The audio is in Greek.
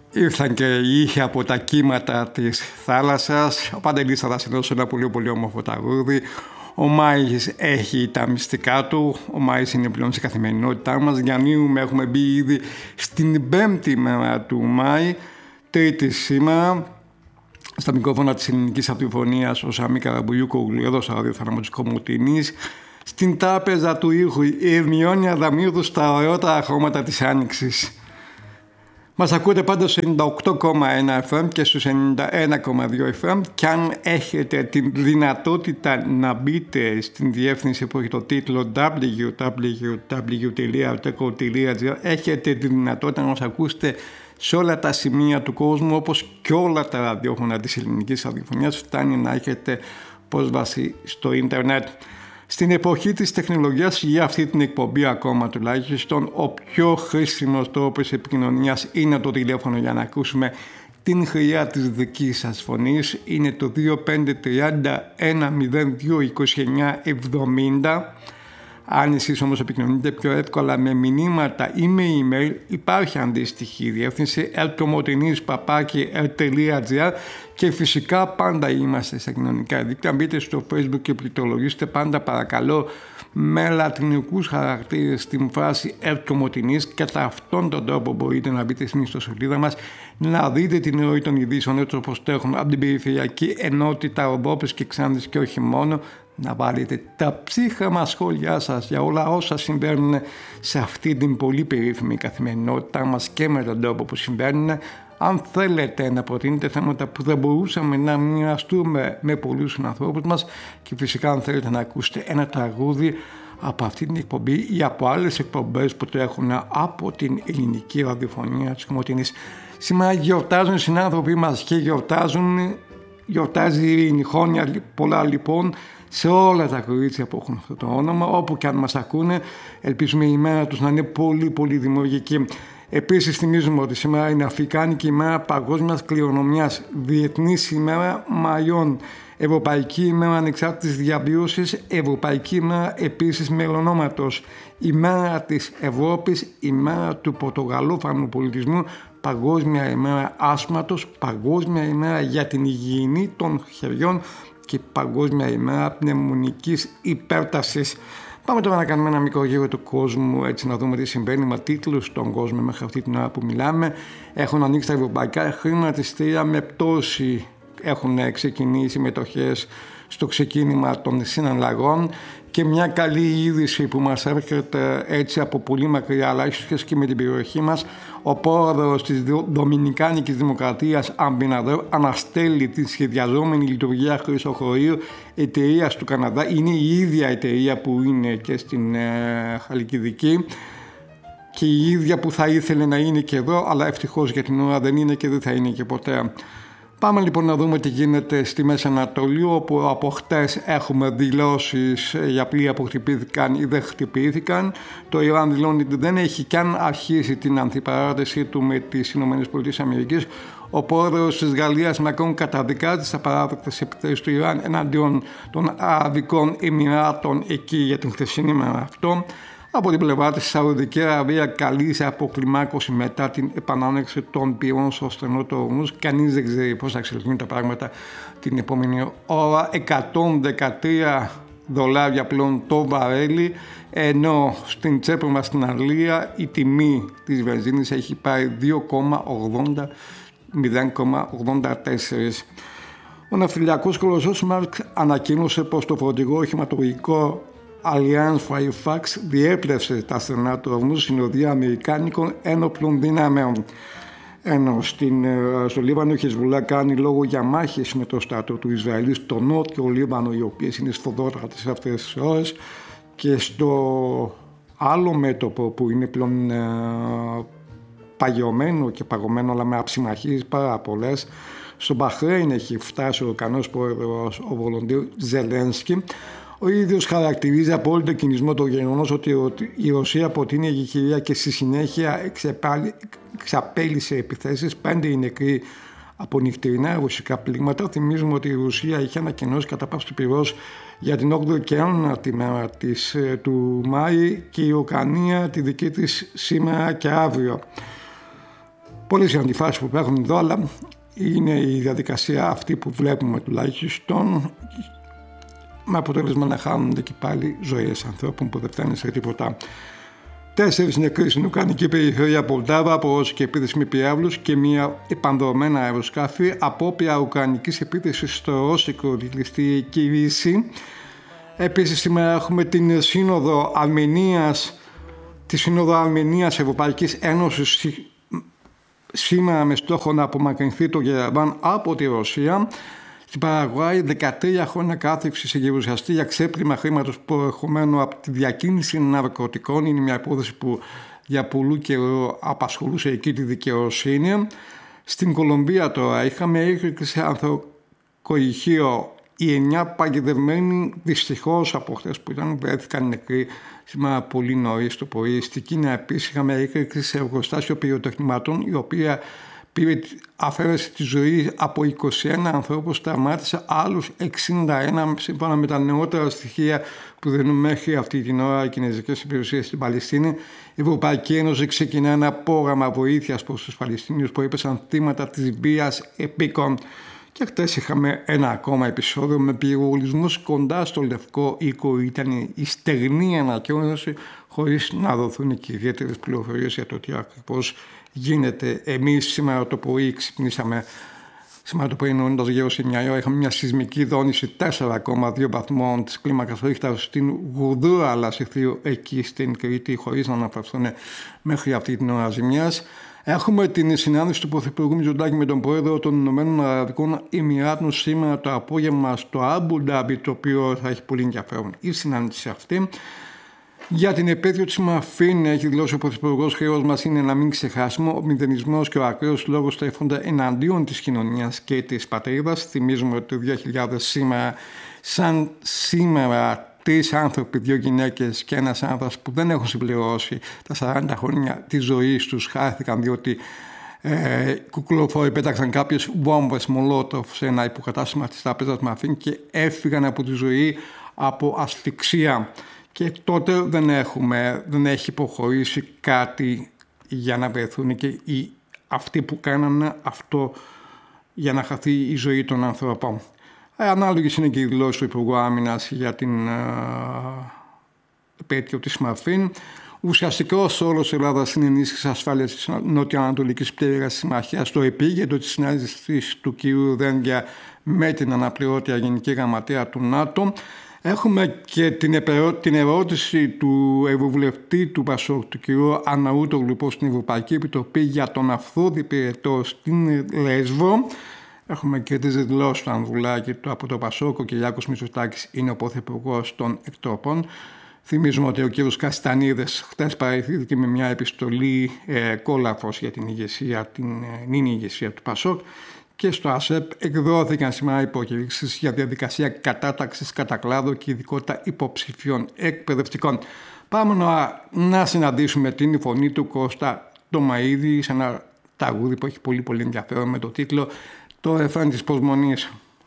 Ήρθαν και οι ήχοι από τα κύματα της θάλασσας. Ο Παντελής θα δώσει ένα πολύ πολύ όμορφο τραγούδι. Ο Μάης έχει τα μυστικά του. Ο Μάης είναι πλέον στην καθημερινότητά μας. Διανύουμε, έχουμε μπει ήδη στην πέμπτη μέρα του Μάη. Τρίτη σήμερα. Στα μικρόφωνα της ελληνικής αυτοφωνίας ο Σαμί Καραμπουλιούκογλου, εδώ στο ραδιόφωνο της Κομωτινής. Στην τράπεζα του ήχου η Ερμιόνια Δαμύρου στα ωραιότερα χρώματα της Άνοιξης. Μας ακούτε πάντα στο 98,1 FM και στους 91,2 FM και αν έχετε την δυνατότητα να μπείτε στην διεύθυνση που έχει το τίτλο www.teco.gr έχετε τη δυνατότητα να μας ακούσετε σε όλα τα σημεία του κόσμου, όπως και όλα τα ραδιόφωνα της ελληνικής ραδιοφωνίας. Φτάνει να έχετε πρόσβαση στο ίντερνετ. Στην εποχή της τεχνολογίας, για αυτή την εκπομπή ακόμα τουλάχιστον, ο πιο χρήσιμος τρόπος επικοινωνίας είναι το τηλέφωνο για να ακούσουμε την χρειά της δικής σας φωνής. Είναι το 2531-0229-70. Αν εσείς όμως επικοινωνείτε πιο εύκολα με μηνύματα ή με email, υπάρχει αντίστοιχη διεύθυνση eltomotinis@r.gr και φυσικά πάντα είμαστε στα κοινωνικά δίκτυα. Μπείτε στο Facebook και πληκτρολογήστε πάντα παρακαλώ με λατινικούς χαρακτήρες στην φράση eltomotinis. Κατά αυτόν τον τρόπο μπορείτε να μπείτε στην ιστοσελίδα μας, να δείτε την ροή των ειδήσεων έτσι όπως τρέχουν από την περιφερειακή ενότητα Ροδόπης και Ξάνθης και όχι μόνο, να βάλετε τα ψύχραμα σχόλιά σας για όλα όσα συμβαίνουν σε αυτή την πολύ περίφημη καθημερινότητά μας και με τον τρόπο που συμβαίνουν. Αν θέλετε να προτείνετε θέματα που δεν μπορούσαμε να μοιραστούμε με πολλούς ανθρώπους μας και φυσικά αν θέλετε να ακούσετε ένα τραγούδι από αυτή την εκπομπή ή από άλλες εκπομπές που τρέχουν από την ελληνική ραδιοφωνία της Κομωτινής. Σήμερα γιορτάζουν οι συνάνθρωποι μας και γιορτάζει η Ειρήνη Χόνια, πολλά λοιπόν σε όλα τα κορίτσια που έχουν αυτό το όνομα, όπου και αν μας ακούνε, ελπίζουμε η ημέρα τους να είναι πολύ πολύ δημιουργική. Επίσης θυμίζουμε ότι σήμερα είναι Αφρικάνικη ημέρα παγκόσμιας κληρονομιάς, Διεθνής ημέρα μαλλιών, Ευρωπαϊκή ημέρα ανεξάρτητης διαβίωσης, Ευρωπαϊκή ημέρα επίσης μελονόματος, ημέρα της Ευρώπης, ημέρα του πορτογαλόφωνου πολιτισμού, Παγκόσμια ημέρα άσματος, Παγκόσμια ημέρα για την υγιεινή των χεριών και Παγκόσμια ημέρα πνευμονικής υπέρτασης. Πάμε τώρα να κάνουμε ένα μικρό γύρο του κόσμου, έτσι να δούμε τι συμβαίνει με τίτλους στον κόσμο μέχρι αυτή την ώρα που μιλάμε. Έχουν ανοίξει τα ευρωπαϊκά χρηματιστήρια με πτώση. Έχουν ξεκινήσει συμμετοχές στο ξεκίνημα των συναλλαγών και μια καλή είδηση που μας έρχεται έτσι από πολύ μακριά, αλλά ίσως και με την περιοχή μας. Ο πρόεδρος της Δομινικάνικης Δημοκρατίας Αμπιναδέρ αναστέλει τη σχεδιαζόμενη λειτουργία χρυσοχωρίου εταιρείας του Καναδά. Είναι η ίδια εταιρεία που είναι και στην Χαλκιδική και η ίδια που θα ήθελε να είναι και εδώ, αλλά ευτυχώς για την ώρα δεν είναι και δεν θα είναι και ποτέ. Πάμε λοιπόν να δούμε τι γίνεται στη Μέση Ανατολή, όπου από χτες έχουμε δηλώσεις για πλοία που χτυπήθηκαν ή δεν χτυπήθηκαν. Το Ιράν δηλώνει ότι δεν έχει καν αρχίσει την αντιπαράθεσή του με τις ΗΠΑ. Ο πρόεδρος της Γαλλίας Μακρόν καταδικάζει τις απαράδεκτες επιθέσεις του Ιράν εναντίον των Αραβικών Εμιράτων εκεί για την χθεσινή μέρα αυτό. Από την πλευρά της Σαουδική Αραβία καλεί σε αποκλιμάκωση μετά την επανάνοιξη των πυρών στο στενό του Ορμούζ. Κανείς δεν ξέρει πώς θα εξελιχθούν τα πράγματα την επόμενη ώρα. $113 πλέον το βαρέλι, ενώ στην τσέπη μας στην Αγγλία η τιμή της βενζίνης έχει πάει 0,84. Ο ναυτιλιακός κολοσσός Μάρκ ανακοίνωσε πως το φορτηγό οχηματολογικό Alliance Fairfax διέπλευσε τα στενά του Ορμούζ συνοδεία αμερικάνικων ένοπλων δυνάμεων. Ενώ στο Λίβανο η Χεσβολά κάνει λόγο για μάχες με το στρατό του Ισραήλ στο νότιο Λίβανο, οι οποίες είναι σφοδρότατες αυτές τις ώρες, και στο άλλο μέτωπο που είναι πλέον παγιωμένο και παγωμένο αλλά με αψημαχίες πάρα πολλές, στο Μπαχρέιν έχει φτάσει ο ικανός πρόεδρος ο Βολοντήρ Ζελένσκι. Ο ίδιος χαρακτηρίζει απόλυτο κινησμό το γεγονός ότι η Ρωσία αποτείνει εγχειρία και στη συνέχεια εξαπέλυσε επιθέσεις. 5 οι νεκροί από νυχτερινά ρωσικά πλήγματα. Θυμίζουμε ότι η Ρωσία είχε ανακοινώσει κατά πάυση του πυρός για την 8η και 9η μέρα του Μάη και η Ουκρανία τη δική της σήμερα και αύριο. Πολλές οι αντιφάσεις που υπάρχουν εδώ, αλλά είναι η διαδικασία αυτή που βλέπουμε τουλάχιστον, με αποτέλεσμα να χάνονται και πάλι ζωές ανθρώπων που δεν φτάνουν σε τίποτα. 4 νεκροί στην Ουκρανική περιφέρεια Πολτάβα από Ρώσικη και επίθεση με πυράβλους και μια επανδρομένα αεροσκάφη, απόπειρα ουκρανικής επίθεσης στο ρώσικο κλειστή κήρυξη. Επίσης σήμερα έχουμε τη Σύνοδο Αρμενίας Ευρωπαϊκής Ένωσης, σήμερα με στόχο να απομακρυνθεί το Γερεβάν από τη Ρωσία. Στην Παραγουάη 13 χρόνια κάθεξη σε γερουσιαστή για ξέπλυμα χρήματος προερχομένου από τη διακίνηση ναρκωτικών. Είναι μια υπόθεση που για πολύ καιρό απασχολούσε εκεί τη δικαιοσύνη. Στην Κολομβία τώρα είχαμε έκρηξη ανθρακοριχείο. Οι 9 παγιδευμένοι δυστυχώς από χθες που ήταν βρέθηκαν νεκροί σήμερα πολύ νωρίς το πρωί. Στην Κίνα επίσης είχαμε έκρηξη σε εργοστάσιο πυροτεχνημάτων, η οποία αφαίρεσε τη ζωή από 21 ανθρώπους, τραυμάτισε άλλους 61 σύμφωνα με τα νεότερα στοιχεία που δίνουν μέχρι αυτή την ώρα οι κινέζικες υπηρεσίες στην Παλαιστίνη. Η Ευρωπαϊκή Ένωση ξεκινά ένα πρόγραμμα βοήθειας προς τους Παλαιστίνιους που έπεσαν θύματα της βίας επίκων. Και χτες είχαμε ένα ακόμα επεισόδιο με πυροβολισμούς κοντά στο Λευκό Οίκο. Ήταν η στεγνή ανακοίνωση χωρίς να δοθούν και ιδιαίτερες πληροφορίες για το τι ακριβώς γίνεται. Εμείς σήμερα το πρωί ξυπνήσαμε, σήμερα το πρωί εννοώντας γύρω σε 9 ώρα, είχαμε μια σεισμική δόνηση 4,2 βαθμών της κλίμακας Ρίχτερ στην Γουδούρα Λασιθίου εκεί στην Κρήτη, χωρίς να αναφερθούν μέχρι αυτή την ώρα ζημιάς. Έχουμε την συνάντηση του Πρωθυπουργού Μητσοτάκη με τον Πρόεδρο των Ηνωμένων Αραβικών Εμιράτων σήμερα το απόγευμα στο Αμπου Ντάμπι, το οποίο θα έχει πολύ ενδιαφέρον η συνάντηση αυτή. Για την επέτειο της Μαφίν έχει δηλώσει ο Πρωθυπουργός: χρέος μας είναι να μην ξεχάσουμε. Ο μηδενισμός και ο ακραίος λόγος στρέφονται εναντίον της κοινωνίας και της πατρίδας. Θυμίζουμε ότι το 2000 σήμερα 3 άνθρωποι, 2 γυναίκες και ένας άνδρας που δεν έχουν συμπληρώσει τα 40 χρόνια της ζωής τους χάθηκαν διότι κουκλοφόροι πέταξαν κάποιες βόμβες Μολότοφ σε ένα υποκατάστημα της τράπεζας Μαφίν και έφυγαν από τη ζωή από ασφυξία. Και τότε δεν έχει υποχωρήσει κάτι για να βρεθούν και αυτοί που κάνανε αυτό για να χαθεί η ζωή των ανθρώπων. Ανάλογες είναι και οι δηλώσεις του Υπουργού Άμυνας για την επέτειο της Μαφίν. Ουσιαστικός ρόλος της Ελλάδας στην ενίσχυση ασφάλειας της Νοτιοανατολικής Πτέρυγας Συμμαχίας στο επίγετο της συνάντησης του κ. Δένδια με την αναπληρώτρια Γενική Γραμματέα του ΝΑΤΟ. Έχουμε και την ερώτηση του Ευρωβουλευτή του ΠΑΣΟΚ, του κ. Αναούτογλου, στην Ευρωπαϊκή Επιτροπή για τον Αυθόδη Πυρετό στην Λέσβο. Έχουμε και τις δηλώσεις του Ανδρουλάκη από το ΠΑΣΟΚ. Ο Κυριάκος Μητσοτάκης είναι ο πρωθυπουργός των εκτροπών. Θυμίζουμε ότι ο κ. Καστανίδης χτες παραιτήθηκε με μια επιστολή κόλαφος για την ηγεσία του ΠΑΣΟΚ. Και στο ΑΣΕΠ εκδόθηκαν σήμερα υποκηρύξεις για διαδικασία κατάταξης κατά κλάδο και ειδικότητα υποψηφίων εκπαιδευτικών. Πάμε να συναντήσουμε την φωνή του Κώστα Τομαΐδη σε ένα τραγούδι που έχει πολύ πολύ ενδιαφέρον με το τίτλο «Το ρεφρέν της προσμονής».